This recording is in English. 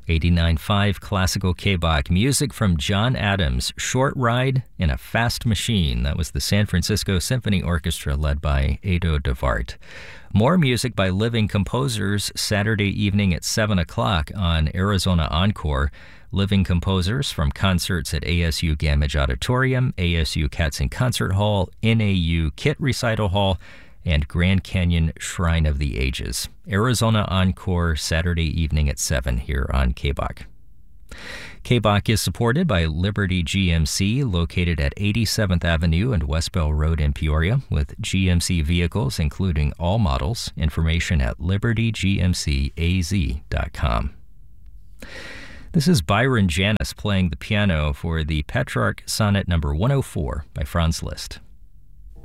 89.5 Classical K-Bach, music from John Adams, Short Ride in a Fast Machine. That was the San Francisco Symphony Orchestra led by Edo de Wart. More music by living composers Saturday evening at 7 o'clock on Arizona Encore. Living composers from concerts at ASU Gamage Auditorium, ASU Katzen Concert Hall, NAU Kit Recital Hall, and Grand Canyon Shrine of the Ages. Arizona Encore, Saturday evening at 7 here on K-Bach. K-Bach is supported by Liberty GMC, located at 87th Avenue and West Bell Road in Peoria, with GMC vehicles including all models. Information at libertygmcaz.com. This is Byron Janis playing the piano for the Petrarch Sonnet number 104 by Franz Liszt.